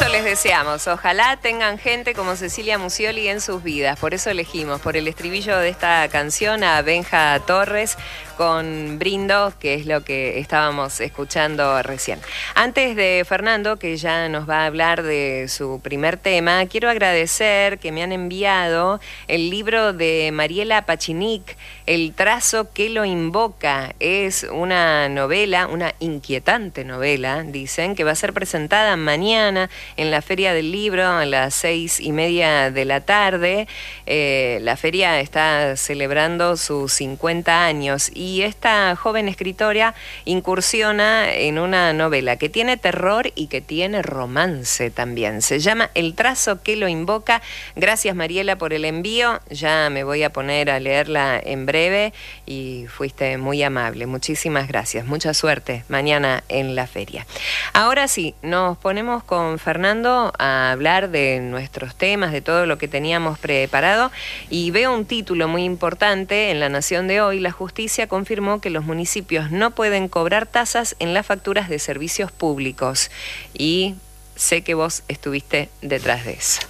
Eso les deseamos. Ojalá tengan gente como Cecilia Musioli en sus vidas. Por eso elegimos, por el estribillo de esta canción, a Benja Torres con Brindo, que es lo que estábamos escuchando recién. Antes de Fernando, que ya nos va a hablar de su primer tema, quiero agradecer que me han enviado el libro de Mariela Pachinic, El trazo que lo invoca. Es una novela, una inquietante novela, dicen, que va a ser presentada mañana en la Feria del Libro a las 6:30 de la tarde. La feria está celebrando sus 50 años y esta joven escritora incursiona en una novela que tiene terror y que tiene romance también. Se llama El trazo que lo invoca. Gracias, Mariela, por el envío. Ya me voy a poner a leerla en breve y fuiste muy amable. Muchísimas gracias. Mucha suerte mañana en la feria. Ahora sí, nos ponemos con Fernando a hablar de nuestros temas, de todo lo que teníamos preparado, y veo un título muy importante en La Nación de hoy. La justicia confirmó que los municipios no pueden cobrar tasas en las facturas de servicios públicos, y sé que vos estuviste detrás de eso.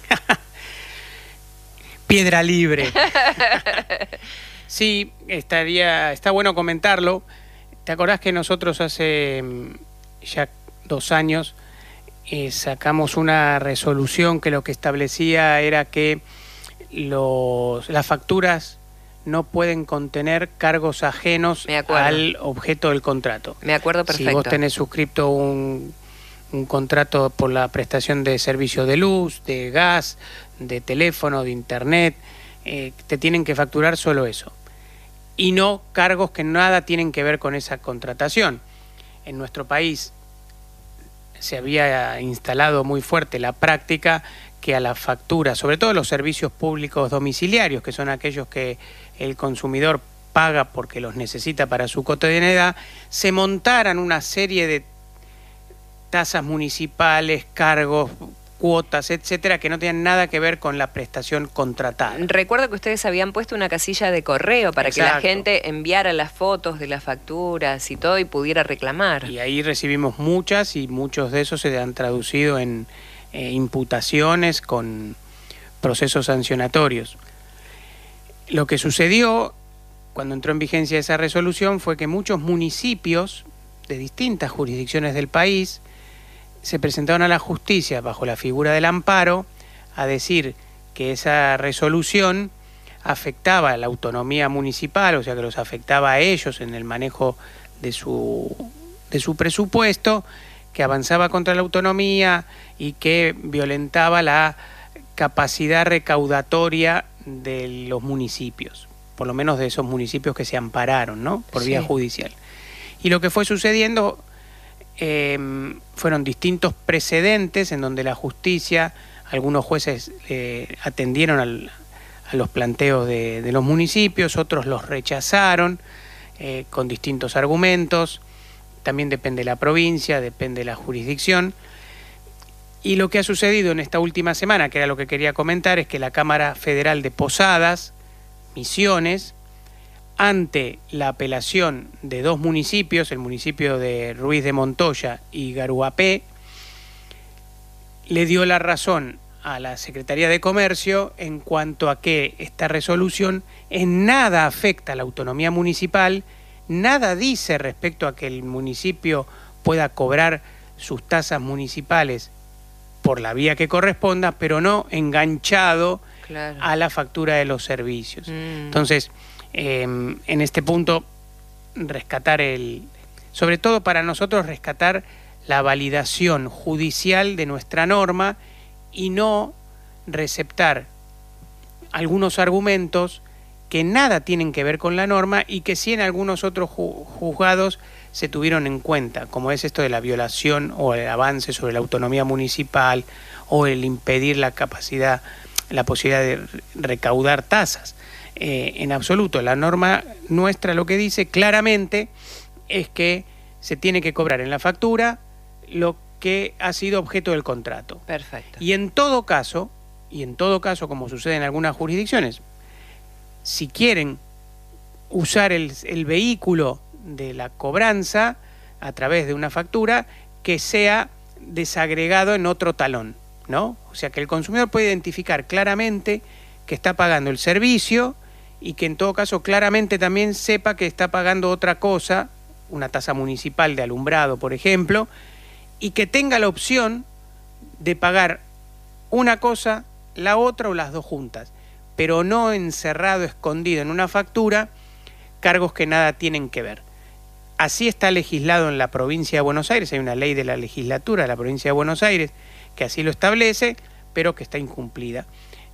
Piedra libre. Sí, está bueno comentarlo. ¿Te acordás que nosotros hace ya 2 años sacamos una resolución que lo que establecía era que las facturas no pueden contener cargos ajenos al objeto del contrato? Me acuerdo perfecto. Si vos tenés suscripto un contrato por la prestación de servicio de luz, de gas, de teléfono, de internet, te tienen que facturar solo eso. Y no cargos que nada tienen que ver con esa contratación. En nuestro país se había instalado muy fuerte la práctica que a la factura, sobre todo los servicios públicos domiciliarios, que son aquellos que el consumidor paga porque los necesita para su cotidianidad, se montaran una serie de tasas municipales, cargos, cuotas, etcétera, que no tenían nada que ver con la prestación contratada. Recuerdo que ustedes habían puesto una casilla de correo para que la gente enviara las fotos de las facturas y todo y pudiera reclamar. Y ahí recibimos muchas, y muchos de esos se han traducido en imputaciones con procesos sancionatorios. Lo que sucedió cuando entró en vigencia esa resolución fue que muchos municipios de distintas jurisdicciones del país se presentaron a la justicia bajo la figura del amparo a decir que esa resolución afectaba a la autonomía municipal, o sea que los afectaba a ellos en el manejo de su presupuesto, que avanzaba contra la autonomía y que violentaba la capacidad recaudatoria de los municipios, por lo menos de esos municipios que se ampararon, ¿no?, por vía judicial. Y lo que fue sucediendo fueron distintos precedentes en donde la justicia, algunos jueces atendieron a los planteos de los municipios, otros los rechazaron con distintos argumentos. También depende de la provincia, depende de la jurisdicción. Y lo que ha sucedido en esta última semana, que era lo que quería comentar, es que la Cámara Federal de Posadas, Misiones, ante la apelación de 2 municipios, el municipio de Ruiz de Montoya y Garuapé, le dio la razón a la Secretaría de Comercio en cuanto a que esta resolución en nada afecta a la autonomía municipal, nada dice respecto a que el municipio pueda cobrar sus tasas municipales por la vía que corresponda, pero no enganchado a la factura de los servicios. Entonces, en este punto, rescatar sobre todo para nosotros, rescatar la validación judicial de nuestra norma y no receptar algunos argumentos que nada tienen que ver con la norma y que sí en algunos otros juzgados se tuvieron en cuenta, como es esto de la violación o el avance sobre la autonomía municipal o el impedir la posibilidad de recaudar tasas. En absoluto, la norma nuestra lo que dice claramente es que se tiene que cobrar en la factura lo que ha sido objeto del contrato. Perfecto. Y en todo caso, como sucede en algunas jurisdicciones, si quieren usar el vehículo de la cobranza a través de una factura, que sea desagregado en otro talón. ¿no? O sea, que el consumidor puede identificar claramente que está pagando el servicio y que en todo caso claramente también sepa que está pagando otra cosa, una tasa municipal de alumbrado, por ejemplo, y que tenga la opción de pagar una cosa, la otra o las dos juntas, pero no encerrado, escondido en una factura, cargos que nada tienen que ver. Así está legislado en la provincia de Buenos Aires, hay una ley de la legislatura de la provincia de Buenos Aires que así lo establece, pero que está incumplida.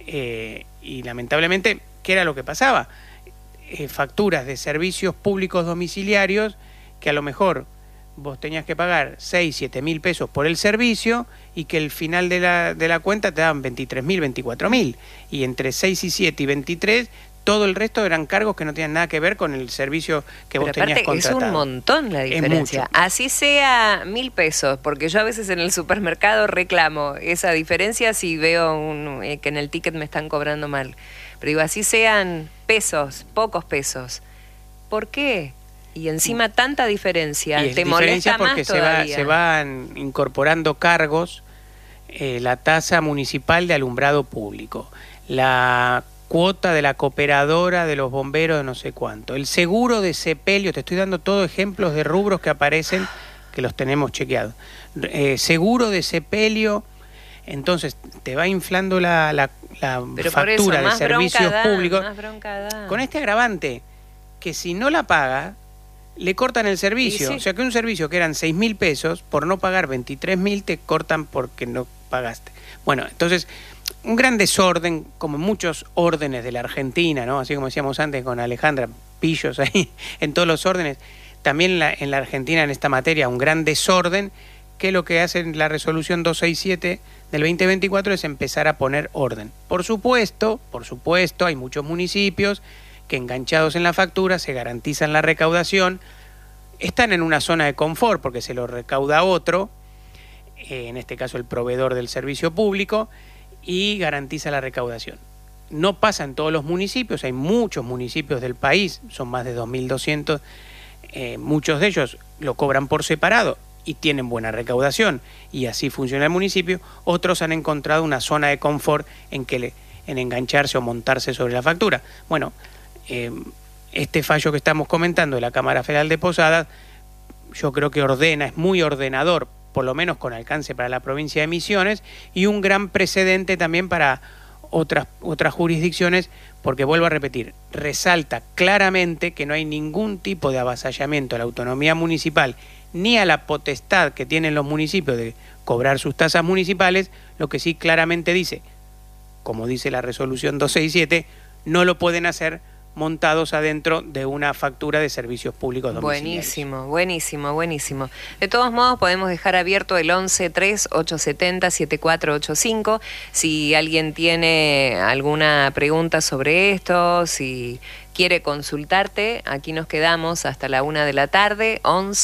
Y lamentablemente, ¿qué era lo que pasaba? Facturas de servicios públicos domiciliarios que a lo mejor vos tenías que pagar 6, 7 mil pesos por el servicio y que el final de la cuenta te daban 23.000, 24.000. Y entre 6 y 7 y 23, todo el resto eran cargos que no tenían nada que ver con el servicio que vos tenías contratado. Es un montón la diferencia. Así sea 1.000 pesos, porque yo a veces en el supermercado reclamo esa diferencia si veo que en el ticket me están cobrando mal. Pero digo, así sean pesos, pocos pesos. ¿Por qué? Y encima tanta diferencia, y te molesta más porque todavía. se van incorporando cargos, la tasa municipal de alumbrado público, la cuota de la cooperadora de los bomberos de no sé cuánto, el seguro de sepelio, te estoy dando todos ejemplos de rubros que aparecen, que los tenemos chequeados. Seguro de sepelio, entonces te va inflando la factura de servicios públicos. Con este agravante, que si no la paga, le cortan el servicio. Sí. O sea que un servicio que eran 6.000 pesos, por no pagar 23.000 te cortan porque no pagaste. Bueno, entonces, un gran desorden, como en muchos órdenes de la Argentina, ¿no? Así como decíamos antes con Alejandra, pillos ahí en todos los órdenes. También en la Argentina en esta materia un gran desorden, que lo que hace la resolución 267 del 2024 es empezar a poner orden. Por supuesto, hay muchos municipios que enganchados en la factura se garantizan la recaudación, están en una zona de confort porque se lo recauda otro, en este caso el proveedor del servicio público, y garantiza la recaudación. No pasa en todos los municipios, hay muchos municipios del país, son más de 2.200, muchos de ellos lo cobran por separado y tienen buena recaudación, y así funciona el municipio. Otros han encontrado una zona de confort en engancharse o montarse sobre la factura. Bueno, este fallo que estamos comentando de la Cámara Federal de Posadas, yo creo que es muy ordenador, por lo menos con alcance para la provincia de Misiones, y un gran precedente también para otras jurisdicciones, porque vuelvo a repetir, resalta claramente que no hay ningún tipo de avasallamiento a la autonomía municipal ni a la potestad que tienen los municipios de cobrar sus tasas municipales. Lo que sí claramente dice, como dice la resolución 267, no lo pueden hacer montados adentro de una factura de servicios públicos domiciliarios. Buenísimo. De todos modos, podemos dejar abierto el 11-3-870-7485. Si alguien tiene alguna pregunta sobre esto, si quiere consultarte, aquí nos quedamos hasta la 1 de la tarde,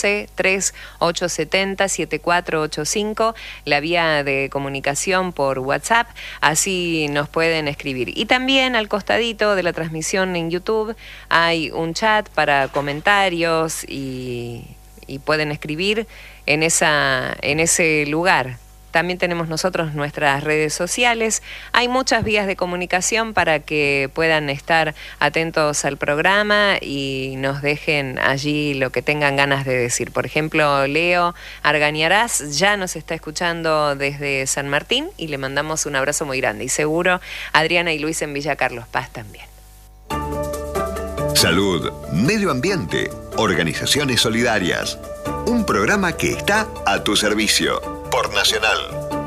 11-3-870-7485, la vía de comunicación por WhatsApp, así nos pueden escribir. Y también al costadito de la transmisión en YouTube hay un chat para comentarios y pueden escribir en ese lugar. También tenemos nosotros nuestras redes sociales. Hay muchas vías de comunicación para que puedan estar atentos al programa y nos dejen allí lo que tengan ganas de decir. Por ejemplo, Leo Argañarás ya nos está escuchando desde San Martín y le mandamos un abrazo muy grande. Y seguro Adriana y Luis en Villa Carlos Paz también. Salud, medio ambiente, organizaciones solidarias. Un programa que está a tu servicio. Por Nacional.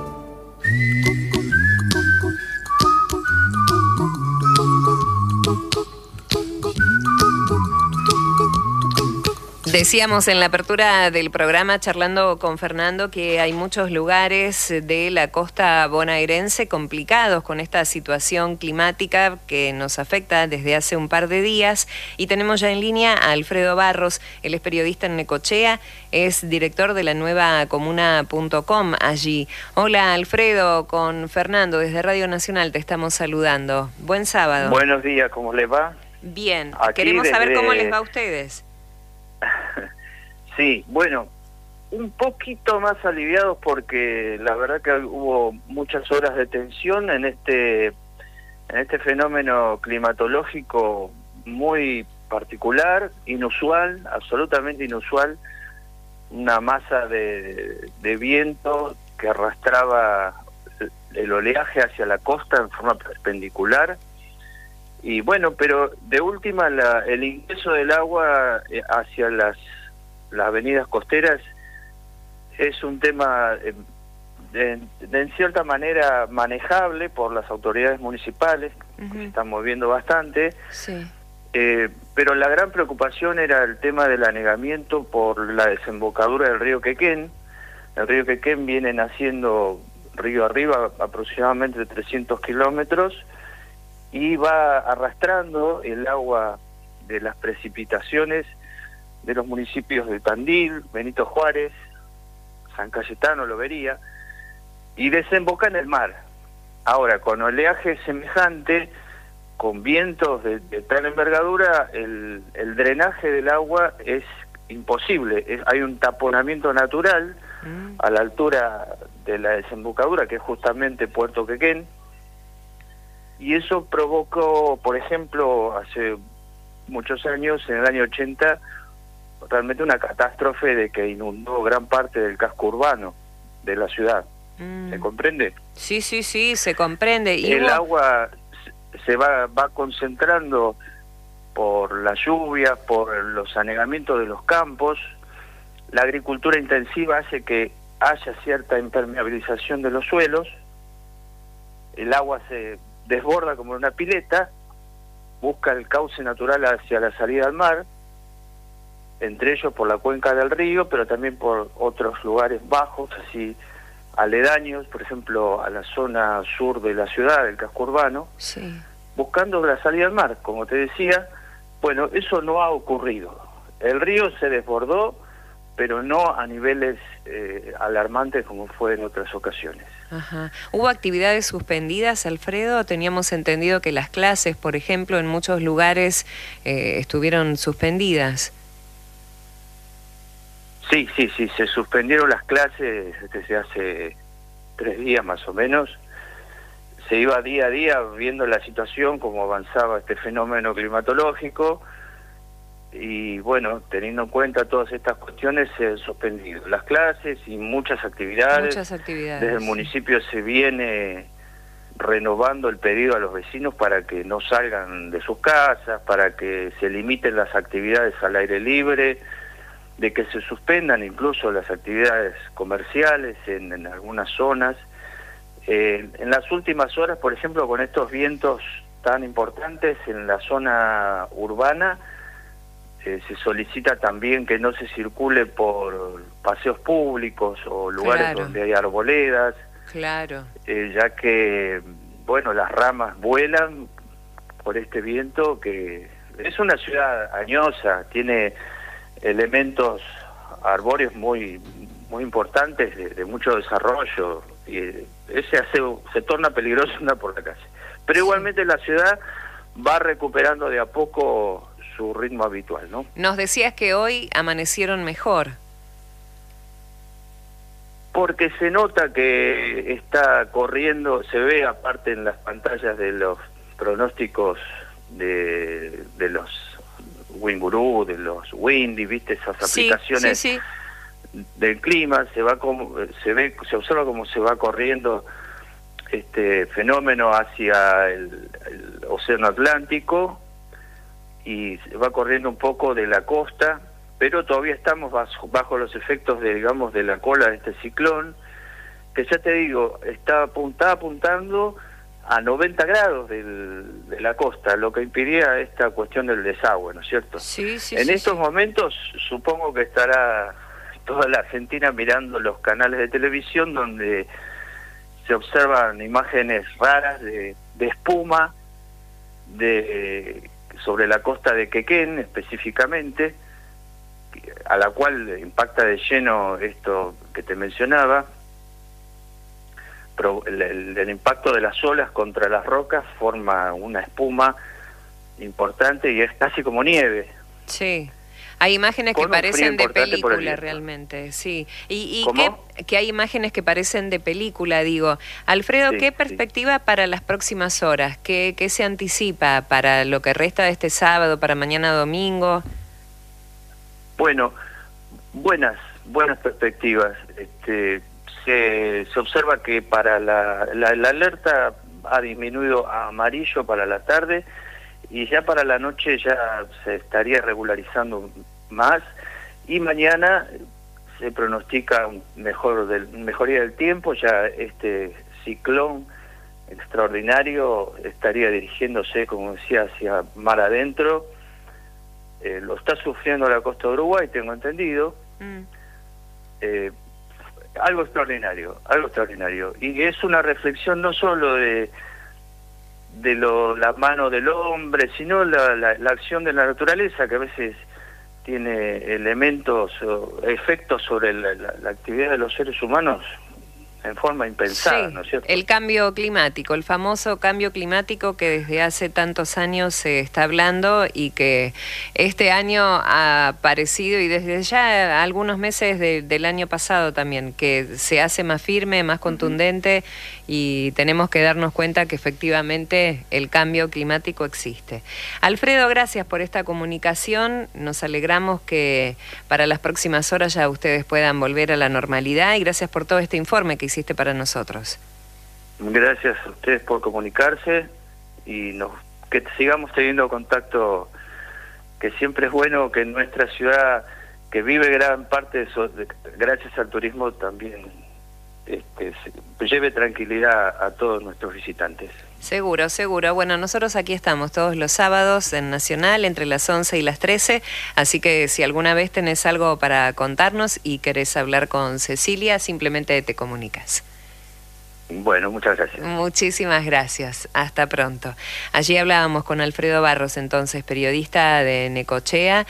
Decíamos en la apertura del programa, charlando con Fernando, que hay muchos lugares de la costa bonaerense complicados con esta situación climática que nos afecta desde hace un par de días. Y tenemos ya en línea a Alfredo Barros, él es periodista en Necochea, es director de la nuevacomuna.com allí. Hola Alfredo, con Fernando desde Radio Nacional te estamos saludando. Buen sábado. Buenos días, ¿cómo les va? Bien, queremos saber cómo les va a ustedes. Sí, bueno, un poquito más aliviados porque la verdad que hubo muchas horas de tensión en este fenómeno climatológico muy particular, inusual, absolutamente inusual, una masa de viento que arrastraba el oleaje hacia la costa en forma perpendicular. Y bueno, pero de última el ingreso del agua hacia las avenidas costeras es un tema en cierta manera manejable por las autoridades municipales, que se están moviendo bastante. Sí. Pero la gran preocupación era el tema del anegamiento por la desembocadura del río Quequén. El río Quequén viene naciendo río arriba aproximadamente 300 kilómetros y va arrastrando el agua de las precipitaciones de los municipios de Tandil, Benito Juárez, San Cayetano, Lobería, y desemboca en el mar. Ahora, con oleaje semejante, con vientos de tal envergadura, el drenaje del agua es imposible. Hay un taponamiento natural a la altura de la desembocadura, que es justamente Puerto Quequén, y eso provocó, por ejemplo, hace muchos años, en el año 80, realmente una catástrofe de que inundó gran parte del casco urbano de la ciudad. ¿Se comprende? Sí, sí, sí, se comprende. Y el agua se va concentrando por las lluvias, por los anegamientos de los campos. La agricultura intensiva hace que haya cierta impermeabilización de los suelos. El agua se desborda como una pileta, busca el cauce natural hacia la salida al mar, entre ellos por la cuenca del río, pero también por otros lugares bajos, así aledaños, por ejemplo, a la zona sur de la ciudad, del casco urbano, buscando la salida al mar, como te decía. Bueno, eso no ha ocurrido. El río se desbordó, pero no a niveles alarmantes como fue en otras ocasiones. Ajá. ¿Hubo actividades suspendidas, Alfredo? Teníamos entendido que las clases, por ejemplo, en muchos lugares estuvieron suspendidas. Sí, se suspendieron las clases desde hace 3 días más o menos. Se iba día a día viendo la situación, cómo avanzaba este fenómeno climatológico, y bueno, teniendo en cuenta todas estas cuestiones, se han suspendido las clases y muchas actividades. Desde el municipio se viene renovando el pedido a los vecinos para que no salgan de sus casas, para que se limiten las actividades al aire libre, de que se suspendan incluso las actividades comerciales en algunas zonas. En las últimas horas, por ejemplo, con estos vientos tan importantes en la zona urbana, se solicita también que no se circule por paseos públicos o lugares donde hay arboledas, ya que, bueno, las ramas vuelan por este viento, que es una ciudad añosa, tiene elementos arbóreos muy importantes, de mucho desarrollo, y se torna peligroso andar por la calle. Pero igualmente la ciudad va recuperando de a poco su ritmo habitual, ¿no? Nos decías que hoy amanecieron mejor. Porque se nota que está corriendo, se ve aparte en las pantallas de los pronósticos de los Winguru, de los Windy, viste esas aplicaciones del clima, se observa cómo se va corriendo este fenómeno hacia el océano Atlántico, y va corriendo un poco de la costa, pero todavía estamos bajo los efectos de la cola de este ciclón, que ya te digo, está apuntando a 90 grados de la costa, lo que impidía esta cuestión del desagüe, ¿no es cierto? En estos momentos supongo que estará toda la Argentina mirando los canales de televisión donde se observan imágenes raras de espuma sobre la costa de Quequén específicamente, a la cual impacta de lleno esto que te mencionaba. El impacto de las olas contra las rocas forma una espuma importante y es casi como nieve. Sí. Hay imágenes que con un frío parecen de importante por el película viento. realmente, sí. ¿Y ¿Cómo? que hay imágenes que parecen de película, digo? Alfredo, Sí, ¿qué sí. perspectiva para las próximas horas? ¿Qué se anticipa para lo que resta de este sábado, para mañana domingo? Bueno, buenas perspectivas. Se observa que para la alerta ha disminuido a amarillo para la tarde y ya para la noche ya se estaría regularizando más, y mañana se pronostica mejoría del tiempo. Ya este ciclón extraordinario estaría dirigiéndose, como decía, hacia mar adentro. Lo está sufriendo la costa de Uruguay, tengo entendido. Algo extraordinario. Y es una reflexión no solo de la mano del hombre, sino la acción de la naturaleza, que a veces tiene elementos o efectos sobre la actividad de los seres humanos en forma impensada, Sí, ¿no es cierto? el cambio climático, el famoso cambio climático que desde hace tantos años se está hablando y que este año ha aparecido, y desde ya algunos meses del año pasado también, que se hace más firme, más contundente, y tenemos que darnos cuenta que efectivamente el cambio climático existe. Alfredo, gracias por esta comunicación. Nos alegramos que para las próximas horas ya ustedes puedan volver a la normalidad, y gracias por todo este informe que hiciste para nosotros. Gracias a ustedes por comunicarse y que sigamos teniendo contacto, que siempre es bueno que en nuestra ciudad, que vive gran parte gracias al turismo, también lleve tranquilidad a todos nuestros visitantes. Seguro, seguro. Bueno, nosotros aquí estamos todos los sábados en Nacional entre las 11 y las 13, así que si alguna vez tenés algo para contarnos y querés hablar con Cecilia, simplemente te comunicas. Bueno, muchas gracias. Muchísimas gracias. Hasta pronto. Allí hablábamos con Alfredo Barros, entonces periodista de Necochea,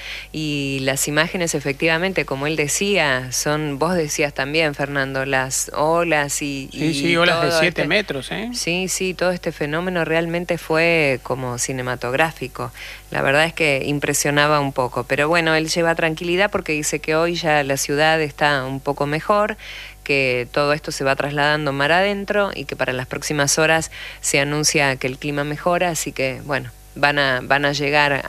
y las imágenes efectivamente, como él decía, vos decías también, Fernando, las olas y Sí, olas de 7 este, metros, ¿eh? Sí, todo este fenómeno realmente fue como cinematográfico. La verdad es que impresionaba un poco, pero bueno, él lleva tranquilidad porque dice que hoy ya la ciudad está un poco mejor, que todo esto se va trasladando mar adentro y que para las próximas horas se anuncia que el clima mejora, así que bueno, van a llegar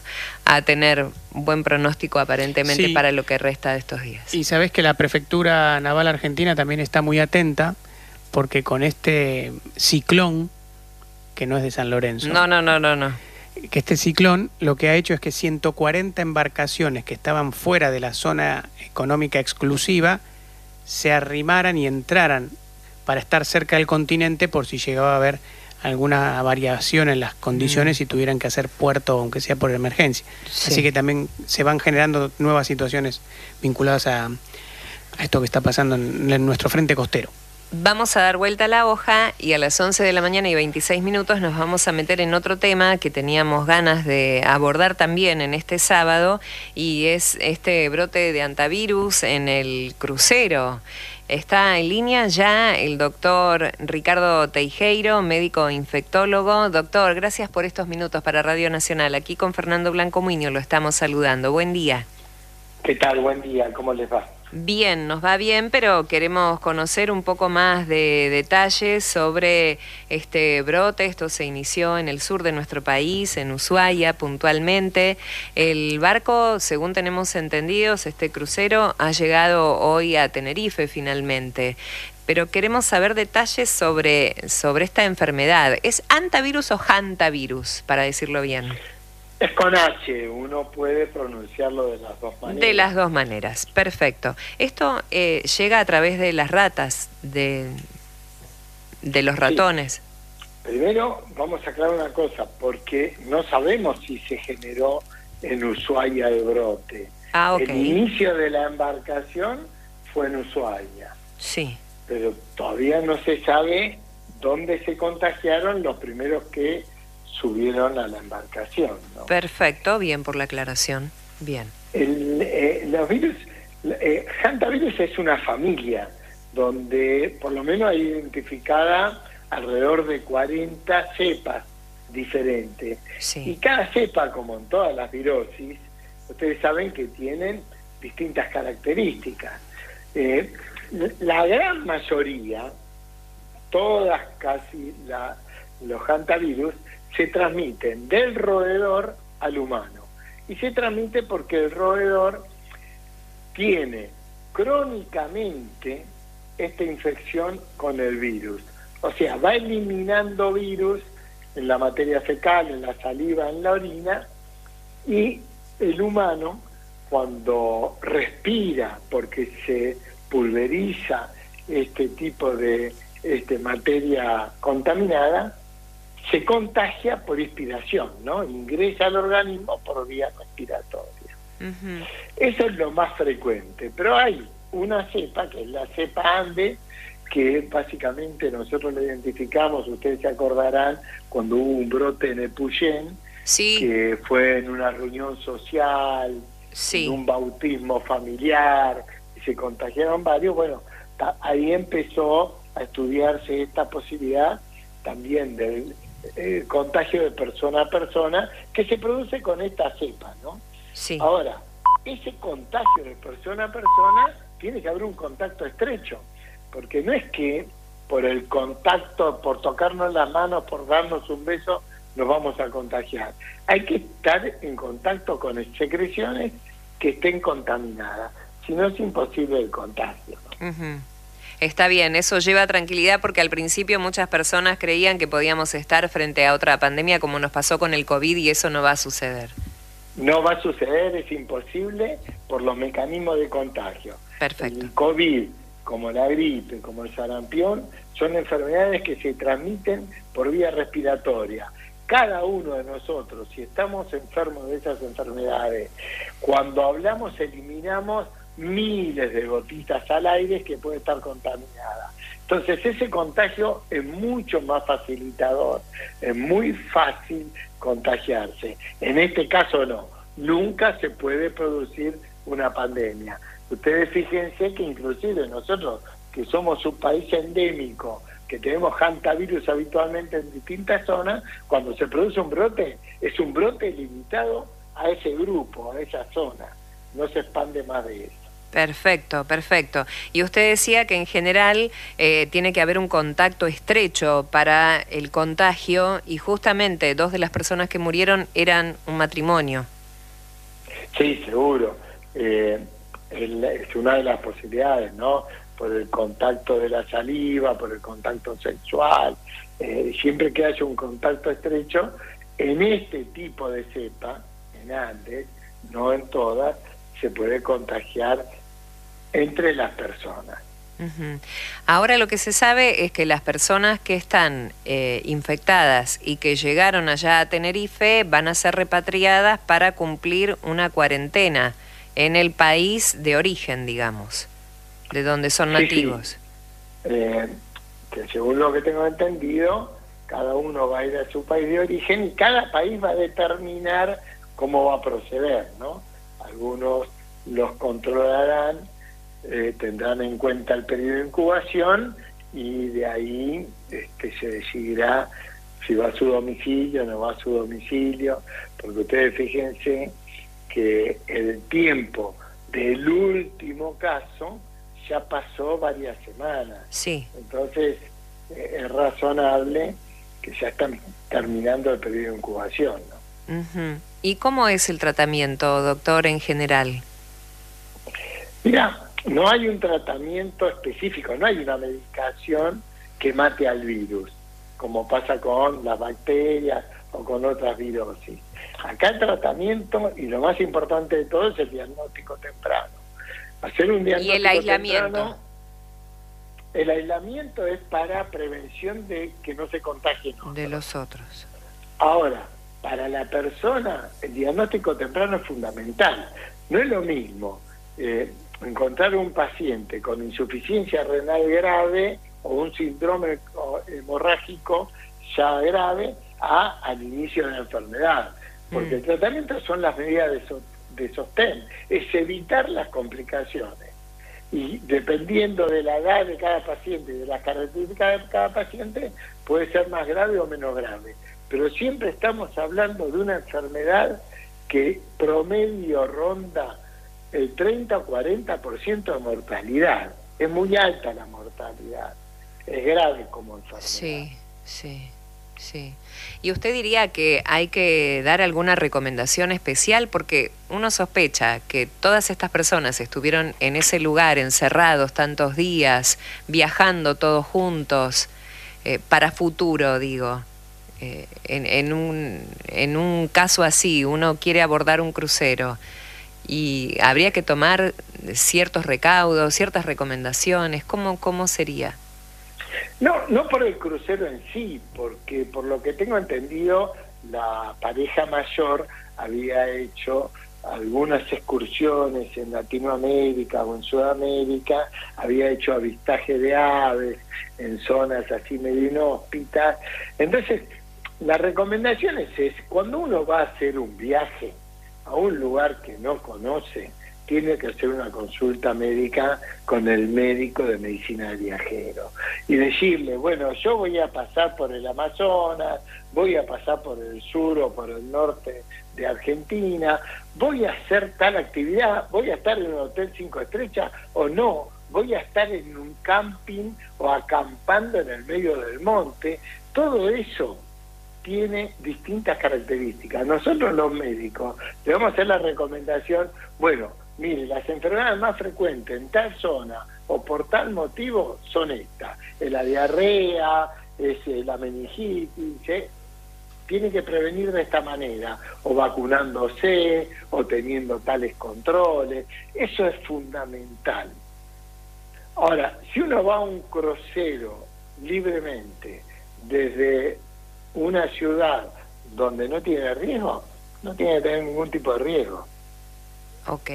a tener buen pronóstico aparentemente para lo que resta de estos días. Y sabés que la Prefectura Naval Argentina también está muy atenta, porque con este ciclón, que no es de San Lorenzo. No. Que este ciclón lo que ha hecho es que 140 embarcaciones que estaban fuera de la zona económica exclusiva se arrimaran y entraran para estar cerca del continente por si llegaba a haber alguna variación en las condiciones y tuvieran que hacer puerto, aunque sea por emergencia. Sí. Así que también se van generando nuevas situaciones vinculadas a esto que está pasando en nuestro frente costero. Vamos a dar vuelta a la hoja y a las 11 de la mañana y 26 minutos nos vamos a meter en otro tema que teníamos ganas de abordar también en este sábado, y es este brote de hantavirus en el crucero. Está en línea ya el doctor Ricardo Teijeiro, médico infectólogo. Doctor, gracias por estos minutos para Radio Nacional. Aquí con Fernando Blanco Muñoz lo estamos saludando. Buen día. ¿Qué tal? Buen día. ¿Cómo les va? Bien, nos va bien, pero queremos conocer un poco más de detalles sobre este brote. Esto se inició en el sur de nuestro país, en Ushuaia puntualmente. El barco, según tenemos entendidos, este crucero ha llegado hoy a Tenerife finalmente. Pero queremos saber detalles sobre esta enfermedad. ¿Es hantavirus o hantavirus, para decirlo bien? Es con H, uno puede pronunciarlo de las dos maneras. De las dos maneras, perfecto. Esto llega a través de las ratas, de los ratones. Sí. Primero vamos a aclarar una cosa, porque no sabemos si se generó en Ushuaia el brote. Okay. El inicio de la embarcación fue en Ushuaia. Sí. Pero todavía no se sabe dónde se contagiaron los primeros que subieron a la embarcación, ¿no? Perfecto, bien por la aclaración. Bien. Los virus, hantavirus es una familia donde por lo menos hay identificada alrededor de 40 cepas diferentes. Sí. Y cada cepa, como en todas las virosis, ustedes saben que tienen distintas características. La gran mayoría, todas casi los hantavirus, se transmiten del roedor al humano. Y se transmite porque el roedor tiene crónicamente esta infección con el virus. O sea, va eliminando virus en la materia fecal, en la saliva, en la orina, y el humano, cuando respira, porque se pulveriza este tipo de materia contaminada, se contagia por inspiración, ¿no? Ingresa al organismo por vía respiratoria. Uh-huh. Eso es lo más frecuente, pero hay una cepa, que es la cepa Ande, que básicamente nosotros la identificamos, ustedes se acordarán, cuando hubo un brote en Epuyén, sí, que fue en una reunión social, sí, en un bautismo familiar, y se contagiaron varios. Bueno, ahí empezó a estudiarse esta posibilidad también del contagio de persona a persona, que se produce con esta cepa, ¿no? Sí. Ahora, ese contagio de persona a persona tiene que haber un contacto estrecho, porque no es que por el contacto, por tocarnos las manos, por darnos un beso, nos vamos a contagiar. Hay que estar en contacto con secreciones que estén contaminadas, si no es imposible el contagio, ¿no? Uh-huh. Está bien, eso lleva tranquilidad, porque al principio muchas personas creían que podíamos estar frente a otra pandemia como nos pasó con el COVID, y eso no va a suceder. No va a suceder, es imposible por los mecanismos de contagio. Perfecto. El COVID, como la gripe, como el sarampión, son enfermedades que se transmiten por vía respiratoria. Cada uno de nosotros, si estamos enfermos de esas enfermedades, cuando hablamos eliminamos miles de gotitas al aire que puede estar contaminada. Entonces ese contagio es mucho más facilitador, es muy fácil contagiarse. En este caso no, nunca se puede producir una pandemia. Ustedes fíjense que inclusive nosotros, que somos un país endémico, que tenemos hantavirus habitualmente en distintas zonas, cuando se produce un brote, es un brote limitado a ese grupo, a esa zona, no se expande más de eso. Perfecto, perfecto. Y usted decía que en general tiene que haber un contacto estrecho para el contagio, y justamente 2 de las personas que murieron eran un matrimonio. Sí, seguro. Es una de las posibilidades, ¿no? Por el contacto de la saliva, por el contacto sexual. Siempre que haya un contacto estrecho, en este tipo de cepa, en Andes, no en todas, se puede contagiar entre las personas. Uh-huh. Ahora lo que se sabe es que las personas que están infectadas y que llegaron allá a Tenerife van a ser repatriadas para cumplir una cuarentena en el país de origen, digamos, de donde son nativos. Sí. Que según lo que tengo entendido, cada uno va a ir a su país de origen y cada país va a determinar cómo va a proceder, ¿no? Algunos los controlarán, tendrán en cuenta el periodo de incubación, y de ahí se decidirá si va a su domicilio o no va a su domicilio, porque ustedes fíjense que el tiempo del último caso ya pasó varias semanas. Sí. Entonces es razonable que ya están terminando el periodo de incubación, ¿no? Uh-huh. ¿Y cómo es el tratamiento, doctor, en general? Mira, no hay un tratamiento específico, no hay una medicación que mate al virus, como pasa con las bacterias o con otras virosis. Acá el tratamiento, y lo más importante de todo, es el diagnóstico temprano. Hacer un diagnóstico ¿Y el aislamiento? Temprano, el aislamiento es para prevención de que no se contagien de los otros. Ahora, para la persona, el diagnóstico temprano es fundamental. No es lo mismo encontrar un paciente con insuficiencia renal grave o un síndrome hemorrágico ya grave al inicio de la enfermedad, porque el tratamiento son las medidas de sostén, es evitar las complicaciones, y dependiendo de la edad de cada paciente y de las características de cada paciente puede ser más grave o menos grave, pero siempre estamos hablando de una enfermedad que promedio ronda el 30 o 40% de mortalidad. Es muy alta la mortalidad, es grave como enfermedad. Sí, sí, sí. ¿Y usted diría que hay que dar alguna recomendación especial? Porque uno sospecha que todas estas personas estuvieron en ese lugar encerrados tantos días, viajando todos juntos, para futuro, digo. En un caso así, uno quiere abordar un crucero y habría que tomar ciertos recaudos, ciertas recomendaciones. ¿Cómo sería? No por el crucero en sí, porque por lo que tengo entendido, la pareja mayor había hecho algunas excursiones en Latinoamérica o en Sudamérica, había hecho avistaje de aves en zonas así medio inhóspitas. Entonces, la recomendación es cuando uno va a hacer un viaje a un lugar que no conoce, tiene que hacer una consulta médica con el médico de medicina del viajero y decirle, bueno, yo voy a pasar por el Amazonas, voy a pasar por el sur o por el norte de Argentina, voy a hacer tal actividad, voy a estar en un hotel 5 estrellas o no, voy a estar en un camping o acampando en el medio del monte. Todo eso tiene distintas características. Nosotros los médicos le vamos a hacer la recomendación, bueno, mire, las enfermedades más frecuentes en tal zona o por tal motivo son estas, es la diarrea, es la meningitis, tiene que prevenir de esta manera, o vacunándose, o teniendo tales controles, eso es fundamental. Ahora, si uno va a un crucero libremente desde una ciudad donde no tiene riesgo, no tiene que tener ningún tipo de riesgo. Ok.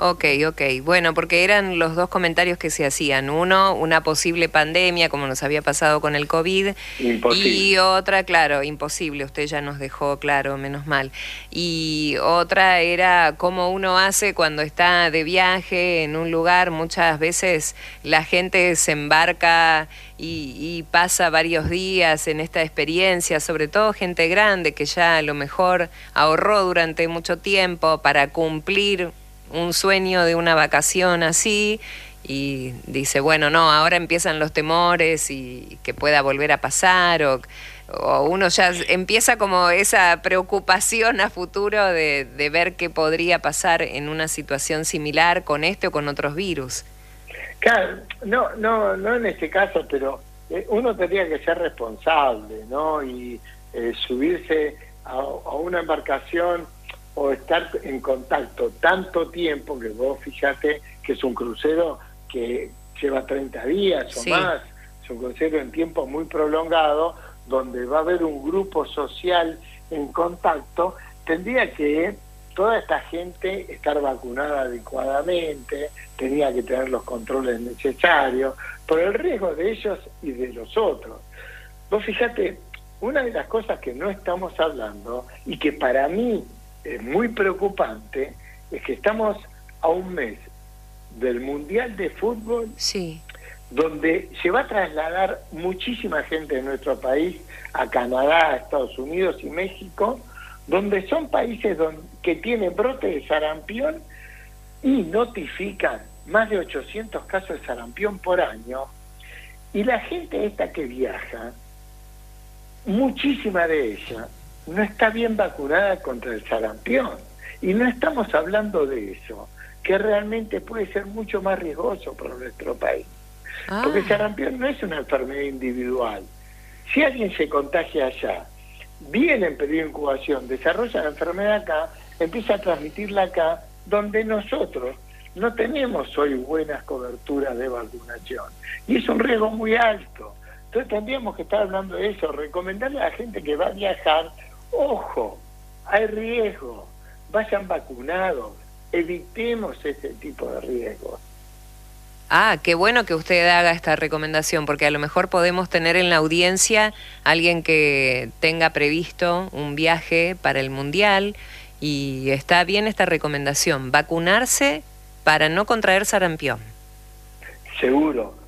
Bueno, porque eran los dos comentarios que se hacían. Uno, una posible pandemia, como nos había pasado con el COVID. Imposible. Y otra, claro, imposible. Usted ya nos dejó claro, menos mal. Y otra era cómo uno hace cuando está de viaje en un lugar. Muchas veces la gente se embarca y pasa varios días en esta experiencia, sobre todo gente grande que ya a lo mejor ahorró durante mucho tiempo para cumplir un sueño de una vacación así, y dice, bueno, no, ahora empiezan los temores y que pueda volver a pasar, o uno ya empieza como esa preocupación a futuro de ver qué podría pasar en una situación similar con este o con otros virus. Claro, no en este caso, pero uno tendría que ser responsable, ¿no? Y subirse a una embarcación o estar en contacto tanto tiempo, que vos fíjate que es un crucero que lleva 30 días o más, es un crucero en tiempo muy prolongado, donde va a haber un grupo social en contacto, tendría que toda esta gente estar vacunada adecuadamente, tenía que tener los controles necesarios, por el riesgo de ellos y de los otros. Vos fíjate, una de las cosas que no estamos hablando, y que para mí es muy preocupante, es que estamos a un mes del Mundial de Fútbol, donde se va a trasladar muchísima gente de nuestro país a Canadá, a Estados Unidos y México, donde son países que tienen brote de sarampión y notifican más de 800 casos de sarampión por año, y la gente esta que viaja, muchísima de ella no está bien vacunada contra el sarampión, y no estamos hablando de eso, que realmente puede ser mucho más riesgoso para nuestro país, porque el sarampión no es una enfermedad individual. Si alguien se contagia allá, viene en periodo de incubación, desarrolla la enfermedad acá, empieza a transmitirla acá, donde nosotros no tenemos hoy buenas coberturas de vacunación, y es un riesgo muy alto. Entonces tendríamos que estar hablando de eso, recomendarle a la gente que va a viajar, ojo, hay riesgo, vayan vacunados, evitemos ese tipo de riesgos. Qué bueno que usted haga esta recomendación, porque a lo mejor podemos tener en la audiencia alguien que tenga previsto un viaje para el Mundial, y está bien esta recomendación, vacunarse para no contraer sarampión. Seguro,